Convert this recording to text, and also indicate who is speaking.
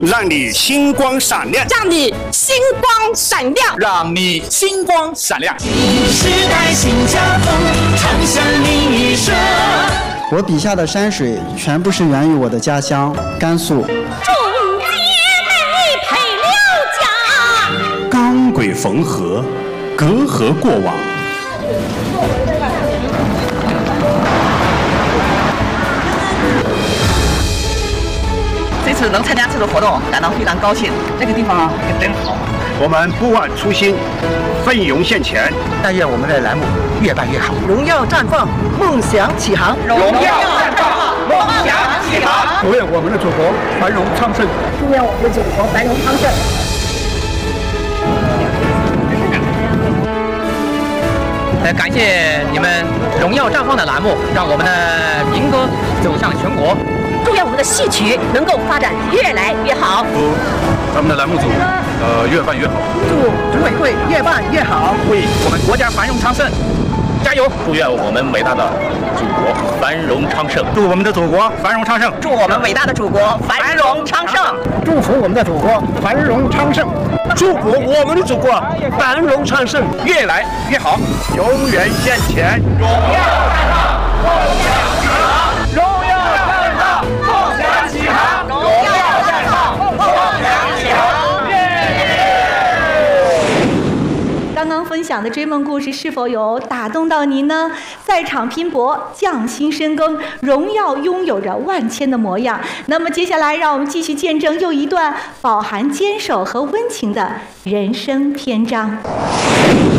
Speaker 1: 让你星光闪亮，
Speaker 2: 让你星光闪亮，
Speaker 3: 让你星光闪亮。
Speaker 4: 时代新家风，唱响你声。
Speaker 5: 我笔下的山水全部是源于我的家乡甘肃。
Speaker 2: 众姐妹配六家，
Speaker 1: 钢轨缝合，隔河过往。
Speaker 6: 这次能参加这个活动，感到非常高兴。这个地方也真好。
Speaker 1: 我们不忘初心，奋勇向前。
Speaker 3: 但愿我们的栏目越办越好，
Speaker 6: 荣耀绽放，梦想起航。
Speaker 3: 荣耀绽放，梦想起航。
Speaker 1: 祝愿我们的祖国繁荣昌盛。
Speaker 2: 祝愿我们的祖国繁荣昌盛。
Speaker 7: 感谢你们荣耀绽放的栏目，让我们的民歌走向全国。
Speaker 2: 祝愿我们的戏曲能够发展越来越好。
Speaker 8: 祝咱们的栏目组越办越好。
Speaker 6: 祝组委会越办越好，
Speaker 3: 为我们国家繁荣昌盛加油！
Speaker 8: 祝愿我们伟大的祖国繁荣昌盛。
Speaker 1: 祝我们的祖国繁荣昌盛。
Speaker 6: 祝我们伟大的祖国繁荣昌盛。
Speaker 1: 祝福我们的祖国繁荣昌盛。祝福我们的祖国繁荣昌盛，
Speaker 3: 越来越好，
Speaker 1: 永远向前。
Speaker 3: 荣耀绽放，梦想起航。荣耀绽放，梦想起航。荣耀绽放，梦想起航。
Speaker 9: 刚刚分享的追梦故事是否有打动到您呢？在场拼搏，匠心深耕，荣耀拥有着万千的模样。那么接下来，让我们继续见证又一段饱含坚守和温情的人生篇章。